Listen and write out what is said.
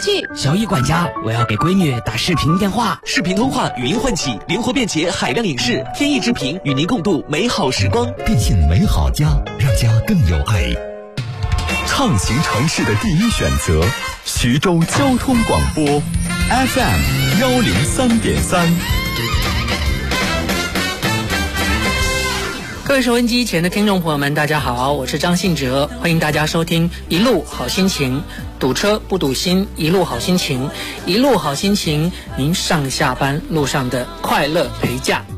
去。 小易管家，我要给闺女打视频电话。 视频通话，语音唤起，灵活便捷，海量影视，天意之频与您共度美好时光。 电信美好家，让家更有爱。畅行城市的第一选择，徐州交通广播 FM 103.3。 各位收音机前的听众朋友们，大家好，我是张信哲，欢迎大家收听一路好心情，堵车不堵心，一路好心情，一路好心情，您上下班路上的快乐陪驾。